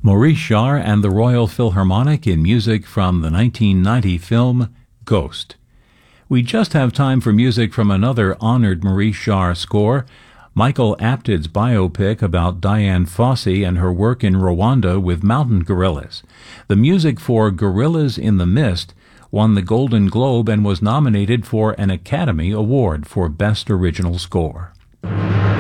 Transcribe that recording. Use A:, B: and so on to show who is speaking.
A: Maurice Jarre and the Royal Philharmonic in music from the 1990 film Ghost. We just have time for music from another honored Maurice Jarre score, Michael Apted's biopic about Dian Fossey and her work in Rwanda with mountain gorillas. The music for Gorillas in the Mist won the Golden Globe and was nominated for an Academy Award for Best Original Score.